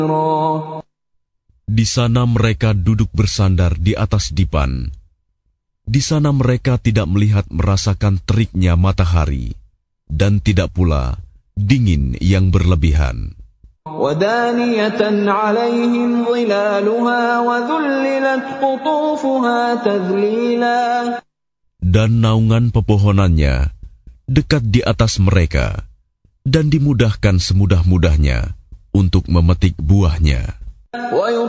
Di sana mereka duduk bersandar di atas dipan. Di sana mereka tidak merasakan teriknya matahari, dan tidak pula dingin yang berlebihan. وَدَانِيَةً عَلَيْهِمْ ظِلَالُهَا وَذُلِّلَتْ قُطُوفُهَا تَذْلِيلًا. Dan naungan pepohonannya dekat di atas mereka, dan dimudahkan semudah-mudahnya untuk memetik buahnya.